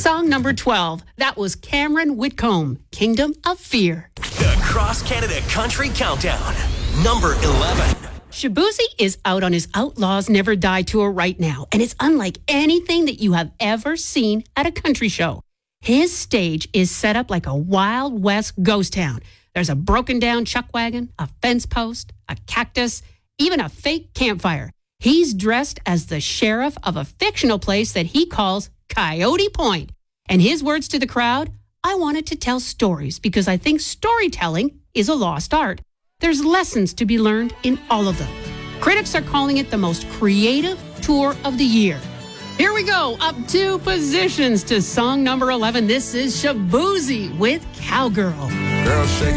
Song number 12. That was Cameron Whitcomb, Kingdom of Fear. The Cross Canada Country Countdown. Number 11. Shaboozey is out on his Outlaws Never Die tour right now, and it's unlike anything that you have ever seen at a country show. His stage is set up like a Wild West ghost town. There's a broken down chuck wagon, a fence post, a cactus, even a fake campfire. He's dressed as the sheriff of a fictional place that he calls Coyote Point. And his words to the crowd, I wanted to tell stories because I think storytelling is a lost art. There's lessons to be learned in all of them. Critics are calling it the most creative tour of the year. Here we go, up 2 positions to song number 11. This is Shaboozey with Cowgirl. Girl, shake it.